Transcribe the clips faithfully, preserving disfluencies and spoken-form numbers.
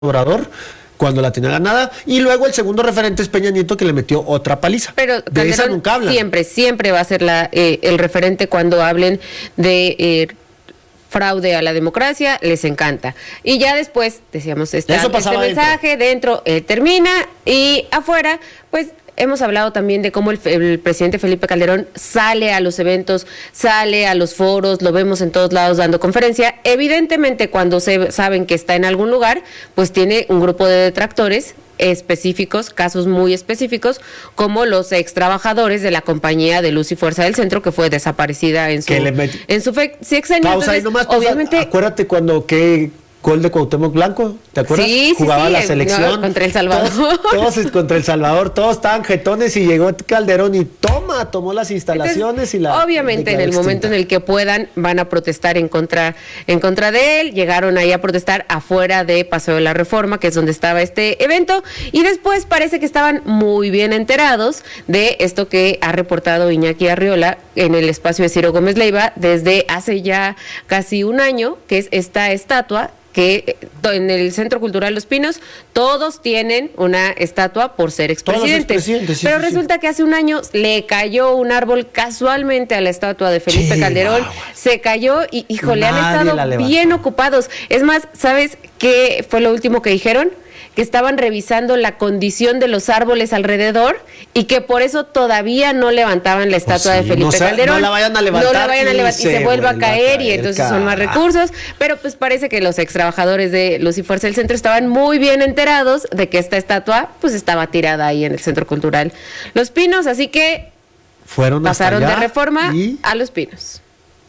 Obrador cuando la tenía ganada, y luego el segundo referente es Peña Nieto, que le metió otra paliza. Pero de esa Calderón nunca hablan. siempre, siempre va a ser la, eh, el referente cuando hablen de eh, fraude a la democracia, les encanta. Y ya después, decíamos, está Eso este pasaba mensaje, dentro, dentro eh, termina, y afuera, pues hemos hablado también de cómo el, el presidente Felipe Calderón sale a los eventos, sale a los foros, lo vemos en todos lados dando conferencia. Evidentemente, cuando se saben que está en algún lugar, pues tiene un grupo de detractores específicos, casos muy específicos, como los ex trabajadores de la compañía de Luz y Fuerza del Centro, que fue desaparecida en su, en su fe, sexenio. Pausa ahí nomás, obviamente. Acuérdate cuando que gol de Cuauhtémoc Blanco, ¿te acuerdas? Sí, Jugaba sí, sí, la selección. No, contra El Salvador. Todos, todos contra El Salvador, todos estaban jetones y llegó Calderón y toma, tomó las instalaciones. Entonces, y la... Obviamente en el extinta. momento en el que puedan van a protestar en contra, en contra de él. Llegaron ahí a protestar afuera de Paseo de la Reforma, que es donde estaba este evento, y después parece que estaban muy bien enterados de esto que ha reportado Iñaki Arriola en el espacio de Ciro Gómez Leiva desde hace ya casi un año, que es esta estatua que en el Centro Cultural Los Pinos todos tienen una estatua por ser expresidentes. Sí, Pero sí, resulta sí. que hace un año le cayó un árbol casualmente a la estatua de Felipe sí, Calderón, wow. se cayó y, híjole, han estado bien ocupados. Es más, ¿sabes qué fue lo último que dijeron? Que estaban revisando la condición de los árboles alrededor y que por eso todavía no levantaban la estatua pues sí, de Felipe no sea, Calderón. No la vayan a levantar. No la vayan a levantar y se, se vuelva a caer, a caer y entonces cara. son más recursos. Pero pues parece que los ex trabajadores de Luz y Fuerza del Centro estaban muy bien enterados de que esta estatua pues estaba tirada ahí en el Centro Cultural Los Pinos, así que fueron pasaron de Reforma y... a Los Pinos.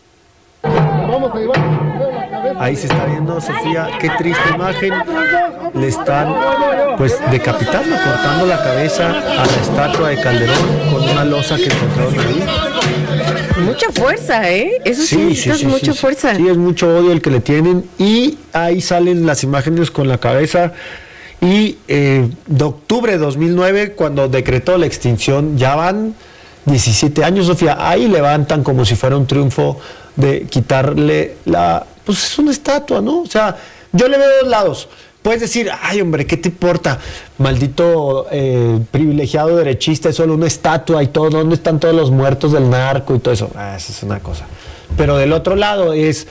Vamos a llevar. Ahí se está viendo, Sofía, qué triste imagen. Le están, pues, decapitando, cortando la cabeza a la estatua de Calderón con una losa que encontraron ahí. Mucha fuerza, ¿eh? Eso sí, sí, sí, sí, es sí mucha sí, fuerza. Sí, es mucho odio el que le tienen. Y ahí salen las imágenes con la cabeza. Y eh, de octubre de dos mil nueve, cuando decretó la extinción, ya van diecisiete años, Sofía. Ahí levantan como si fuera un triunfo de quitarle la... Pues es una estatua, ¿no? O sea, yo le veo dos lados. Puedes decir, ay, hombre, ¿qué te importa? Maldito eh, privilegiado derechista, es solo una estatua y todo. ¿Dónde están todos los muertos del narco y todo eso? Ah, esa es una cosa. Pero del otro lado es...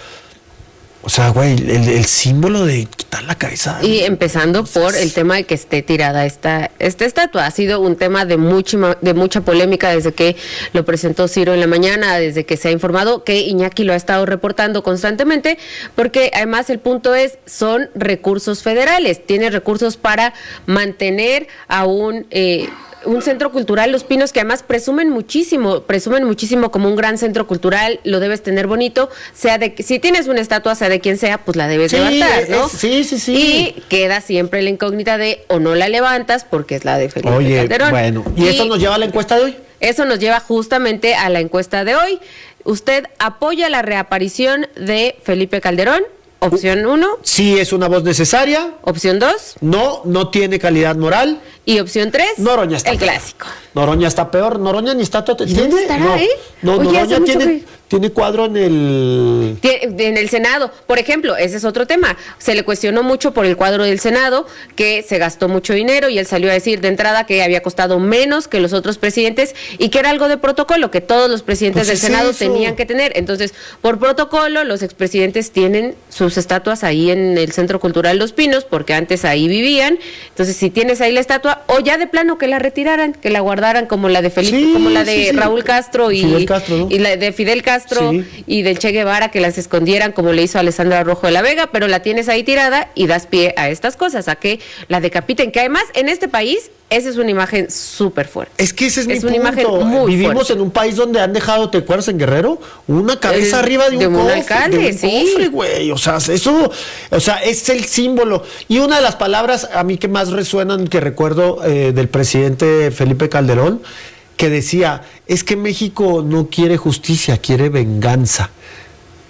O sea, güey, el, el símbolo de quitar la cabeza. Y empezando por el tema de que esté tirada esta, esta estatua. Ha sido un tema de mucha, de mucha polémica desde que lo presentó Ciro en la mañana, desde que se ha informado, que Iñaki lo ha estado reportando constantemente, porque además el punto es, son recursos federales. Tiene recursos para mantener a un... Eh, un centro cultural, Los Pinos, que además presumen muchísimo, presumen muchísimo como un gran centro cultural, lo debes tener bonito, sea de, si tienes una estatua, sea de quien sea, pues la debes sí, levantar, ¿no? Es, sí, sí, sí. Y queda siempre la incógnita de o no la levantas porque es la de Felipe Oye, Calderón. Bueno, ¿y, y eso nos lleva a la encuesta de hoy? Eso nos lleva justamente a la encuesta de hoy. ¿Usted apoya la reaparición de Felipe Calderón? Opción uno. Sí, es una voz necesaria. Opción dos. No, no tiene calidad moral. Y opción tres. Noroña está el peor. clásico. Noroña está peor. Noroña ni está... ¿Y dónde estará, no, eh? No, Oye, Noroña tiene, que... tiene cuadro en el... En el Senado. Por ejemplo, ese es otro tema. Se le cuestionó mucho por el cuadro del Senado, que se gastó mucho dinero y él salió a decir de entrada que había costado menos que los otros presidentes y que era algo de protocolo, que todos los presidentes pues del es Senado eso. tenían que tener. Entonces, por protocolo, los expresidentes tienen sus estatuas ahí en el Centro Cultural Los Pinos, porque antes ahí vivían. Entonces, si tienes ahí la estatua, o ya de plano que la retiraran, que la guardaran como la de Felipe, sí, como la de sí, sí. Raúl Castro y, Fidel Castro, ¿no? y la de Fidel Castro sí. y del Che Guevara, que las escondieran como le hizo a Alessandra Rojo de la Vega, pero la tienes ahí tirada y das pie a estas cosas, a que la decapiten, que además en este país esa es una imagen súper fuerte. Es que ese es, es mi una punto. Imagen muy Vivimos fuerte. en un país donde han dejado, ¿te acuerdas en Guerrero? Una cabeza El, arriba de un, de un cofre, alcalde, de un sí. cofre, güey. O sea, eso, o sea, es el símbolo. Y una de las palabras a mí que más resuenan, que recuerdo eh, del presidente Felipe Calderón, que decía, es que México no quiere justicia, quiere venganza.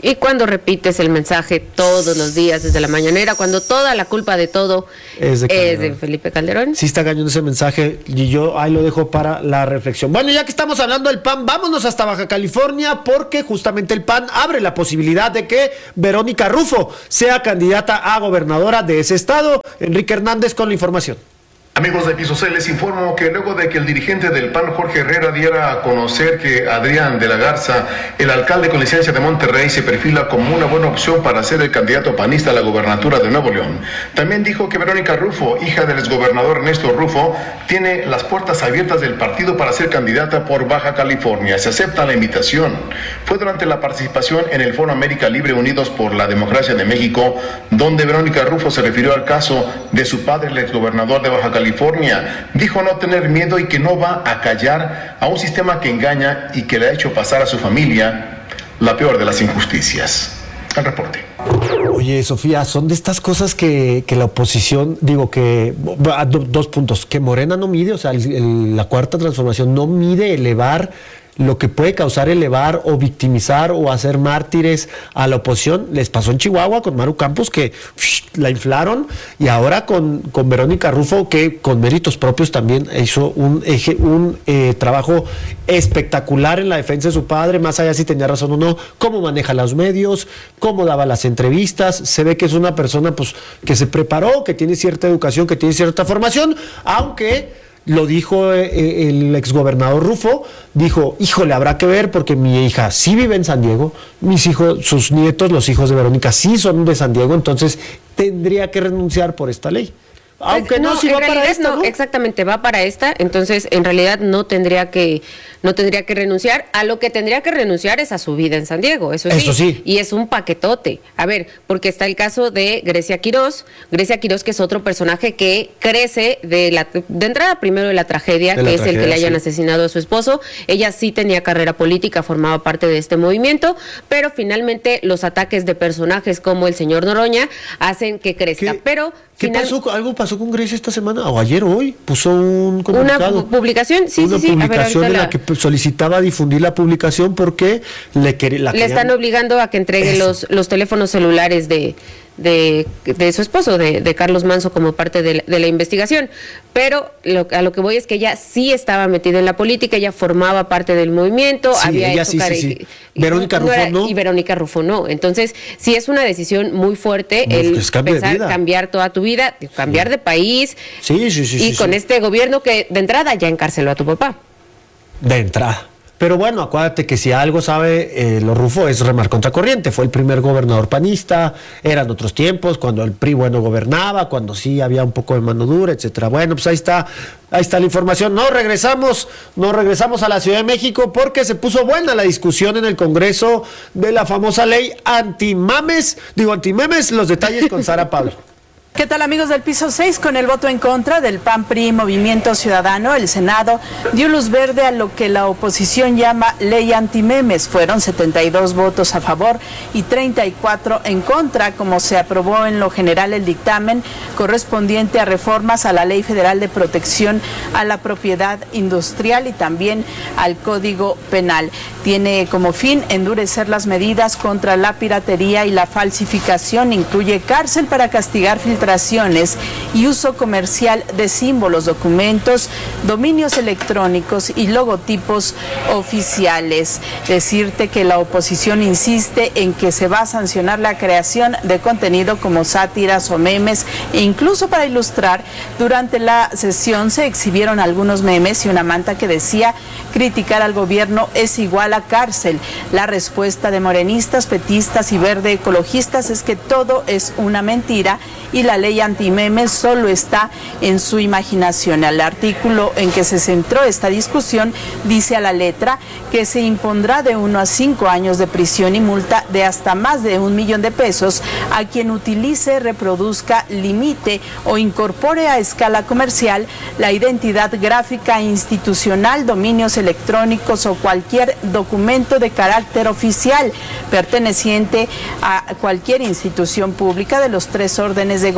Y cuando repites el mensaje todos los días desde la mañanera, cuando toda la culpa de todo es de, es de Felipe Calderón. Sí está cañón ese mensaje y yo ahí lo dejo para la reflexión. Bueno, ya que estamos hablando del P A N, vámonos hasta Baja California porque justamente el P A N abre la posibilidad de que Verónica Rufo sea candidata a gobernadora de ese estado. Enrique Hernández con la información. Amigos de Piso seis, les informo que luego de que el dirigente del P A N, Jorge Herrera, diera a conocer que Adrián de la Garza, el alcalde con licencia de Monterrey, se perfila como una buena opción para ser el candidato panista a la gobernatura de Nuevo León, también dijo que Verónica Rufo, hija del exgobernador Ernesto Rufo, tiene las puertas abiertas del partido para ser candidata por Baja California. Se acepta la invitación. Fue durante la participación en el Foro América Libre Unidos por la Democracia de México, donde Verónica Rufo se refirió al caso de su padre, el exgobernador de Baja California. California. Dijo no tener miedo y que no va a callar a un sistema que engaña y que le ha hecho pasar a su familia la peor de las injusticias. El reporte. Oye, Sofía, son de estas cosas que, que la oposición, digo que, dos puntos, que Morena no mide, o sea, el, el, la cuarta transformación no mide elevar lo que puede causar elevar o victimizar o hacer mártires a la oposición. Les pasó en Chihuahua con Maru Campos, que psh, la inflaron, y ahora con, con Verónica Rufo, que con méritos propios también hizo un, eje, un eh, trabajo espectacular en la defensa de su padre, más allá si tenía razón o no, cómo maneja los medios, cómo daba las entrevistas. Se ve que es una persona pues que se preparó, que tiene cierta educación, que tiene cierta formación, aunque lo dijo eh, el exgobernador Rufo, dijo, híjole, habrá que ver porque mi hija sí vive en San Diego, mis hijos, sus nietos, los hijos de Verónica sí son de San Diego, entonces tendría que renunciar por esta ley. Aunque pues, no, no, si va para esta, no, ¿no? Exactamente, va para esta, entonces en realidad no tendría que no tendría que renunciar. A lo que tendría que renunciar es a su vida en San Diego, eso sí. Eso sí. Y es un paquetote. A ver, porque está el caso de Grecia Quirós, Grecia Quirós que es otro personaje que crece de la de entrada primero de la tragedia, de que la es tragedia, el que le hayan sí. asesinado a su esposo. Ella sí tenía carrera política, formaba parte de este movimiento, pero finalmente los ataques de personajes como el señor Noroña hacen que crezca. ¿Qué? Pero ¿Qué final... pasó? ¿Algo pasó con Grecia esta semana? ¿O ayer o hoy? Puso un comunicado. Una publicación, sí, Una sí, sí. publicación a ver, en la... la que solicitaba difundir la publicación porque le, quer... la le querían... están obligando a que entregue los, los teléfonos celulares de, de, de su esposo, de, de Carlos Manso, como parte de la, de la investigación. Pero lo, a lo que voy es que ella sí estaba metida en la política, ella formaba parte del movimiento, sí, había ella hecho sí, care... sí, sí. Verónica no Rufo era, no. Y Verónica Rufo no. Entonces, sí es una decisión muy fuerte no, el cambio pensar cambiar toda tu vida, cambiar de país. Sí, sí, sí. Y sí, con sí. este gobierno que de entrada ya encarceló a tu papá. De entrada. Pero bueno, acuérdate que si algo sabe eh, lo Rufo es remar contra corriente. Fue el primer gobernador panista, eran otros tiempos, cuando el P R I bueno gobernaba, cuando sí había un poco de mano dura, etcétera. Bueno, pues ahí está, ahí está la información. No regresamos, no regresamos a la Ciudad de México porque se puso buena la discusión en el Congreso de la famosa ley antimames, digo antimemes, los detalles con Sara Pablo. ¿Qué tal, amigos del Piso seis? Con el voto en contra del P A N P R I Movimiento Ciudadano, el Senado dio luz verde a lo que la oposición llama ley antimemes. Fueron setenta y dos votos a favor y treinta y cuatro en contra, como se aprobó en lo general el dictamen correspondiente a reformas a la Ley Federal de Protección a la Propiedad Industrial y también al Código Penal. Tiene como fin endurecer las medidas contra la piratería y la falsificación. Incluye cárcel para castigar filtraciones y uso comercial de símbolos, documentos, dominios electrónicos y logotipos oficiales. Decirte que la oposición insiste en que se va a sancionar la creación de contenido como sátiras o memes, e incluso para ilustrar, durante la sesión se exhibieron algunos memes y una manta que decía: criticar al gobierno es igual a cárcel. La respuesta de morenistas, petistas y verde ecologistas es que todo es una mentira y la ley antimemes solo está en su imaginación. El artículo en que se centró esta discusión dice a la letra que se impondrá de uno a cinco años de prisión y multa de hasta más de un millón de pesos a quien utilice, reproduzca, limite o incorpore a escala comercial la identidad gráfica institucional, dominios electrónicos o cualquier documento de carácter oficial perteneciente a cualquier institución pública de los tres órdenes de gobierno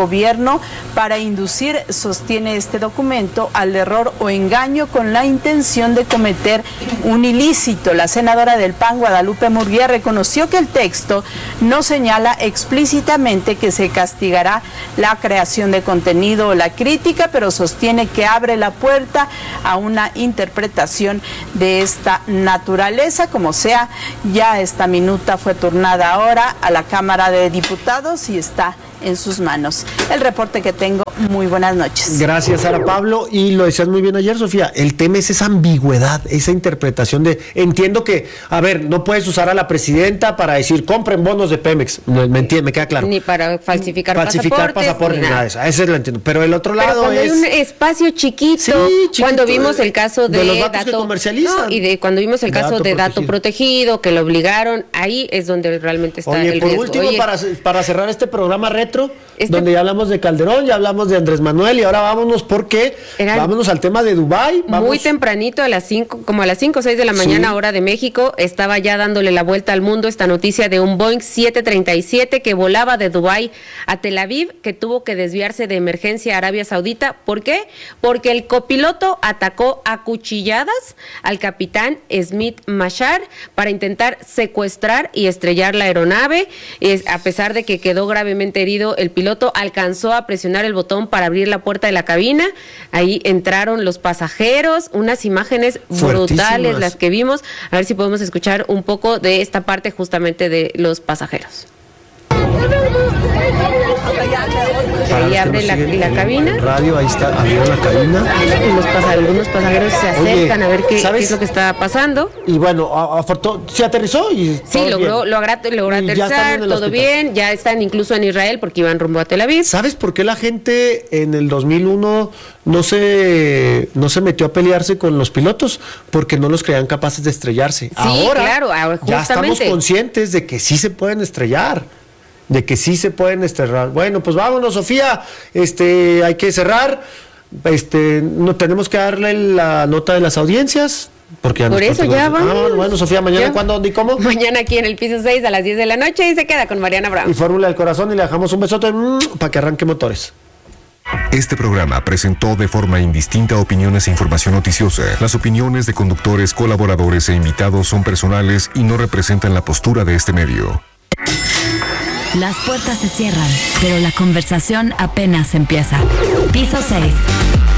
gobierno para inducir, sostiene este documento, al error o engaño con la intención de cometer un ilícito. La senadora del P A N, Guadalupe Murguía, reconoció que el texto no señala explícitamente que se castigará la creación de contenido o la crítica, pero sostiene que abre la puerta a una interpretación de esta naturaleza. Como sea, ya esta minuta fue turnada ahora a la Cámara de Diputados y está en sus manos. El reporte que tengo. Muy buenas noches. Gracias, Sara Pablo. Y lo decías muy bien ayer, Sofía, el tema es esa ambigüedad, esa interpretación de, entiendo que, a ver, no puedes usar a la presidenta para decir, compren bonos de Pemex, me, me, entiende, me queda claro. Ni para falsificar, falsificar pasaportes, pasaportes, ni nada de eso, eso lo entiendo. Pero el otro Pero lado cuando es... hay un espacio chiquito, Sí, chiquito, cuando vimos el caso de, de los datos dato, que comercializan. No, y de cuando vimos el De caso dato de dato protegido. protegido, que lo obligaron, ahí es donde realmente está Oye, el por riesgo. último, Oye, para, para cerrar este programa retro, Este- donde ya hablamos de Calderón, ya hablamos de Andrés Manuel, y ahora vámonos porque Eran vámonos al tema de Dubái. Vamos, muy tempranito, a las cinco, como a las cinco o seis de la mañana, Sí. hora de México, estaba ya dándole la vuelta al mundo esta noticia de un Boeing siete treinta y siete que volaba de Dubái a Tel Aviv, que tuvo que desviarse de emergencia a Arabia Saudita. ¿Por qué? Porque el copiloto atacó a cuchilladas al capitán Smith Mashar para intentar secuestrar y estrellar la aeronave. Es, a pesar de que quedó gravemente herido, el piloto alcanzó a presionar el botón para abrir la puerta de la cabina. Ahí entraron los pasajeros, unas imágenes brutales Fuertísimas. las que vimos. A ver si podemos escuchar un poco de esta parte justamente de los pasajeros. para Ahí los que abre nos la, siguen la en cabina. Radio, ahí está, abrió la cabina. Y los pasa- algunos pasajeros se Oye, acercan a ver qué, ¿sabes? qué es lo que está pasando. Y bueno, a- afortó- se aterrizó y Sí, todo logró, bien. logró, logró Y ya están aterrizar, en el todo hospital. bien. Ya están incluso en Israel porque iban rumbo a Tel Aviv. ¿Sabes por qué la gente en el dos mil uno no se, no se metió a pelearse con los pilotos? Porque no los creían capaces de estrellarse. ahora, claro, ahora ya estamos justamente. conscientes de que sí se pueden estrellar. De que sí se pueden estrellar. Bueno, pues vámonos, Sofía. Este, hay que cerrar. Este, no tenemos que darle la nota de las audiencias. Porque ya Por nos eso cortó ya la- vamos. Ah, bueno, Sofía, mañana Ya. cuándo, dónde y cómo. Mañana aquí en el piso seis a las diez de la noche y se queda con Mariana Brown. Y Fórmula del Corazón y le dejamos un besote mm, para que arranque motores. Este programa presentó de forma indistinta opiniones e información noticiosa. Las opiniones de conductores, colaboradores e invitados son personales y no representan la postura de este medio. Las puertas se cierran, pero la conversación apenas empieza. Piso seis.